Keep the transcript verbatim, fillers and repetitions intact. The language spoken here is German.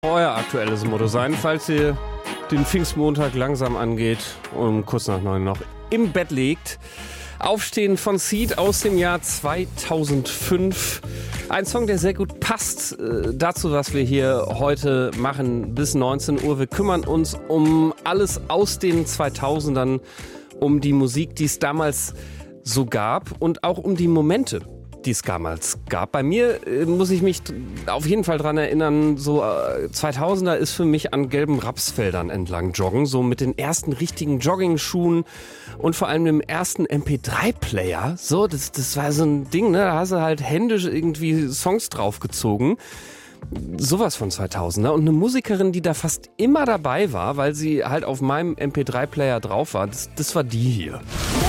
Euer aktuelles Motto sein, falls ihr den Pfingstmontag langsam angeht und kurz nach neun noch im Bett liegt. Aufstehen von Seed aus dem Jahr zweitausendfünf. Ein Song, der sehr gut passt äh, dazu, was wir hier heute machen bis neunzehn Uhr. Wir kümmern uns um alles aus den zweitausendern, um die Musik, die es damals so gab und auch um die Momente, die es damals gab. Bei mir äh, muss ich mich auf jeden Fall dran erinnern, so äh, zweitausender ist für mich an gelben Rapsfeldern entlang joggen, so mit den ersten richtigen Jogging-Schuhen und vor allem dem ersten M P drei Player. So, das, das war so ein Ding, ne? Da hast du halt händisch irgendwie Songs draufgezogen. Sowas von zweitausender. Und eine Musikerin, die da fast immer dabei war, weil sie halt auf meinem M P drei Player drauf war, das, das war die hier.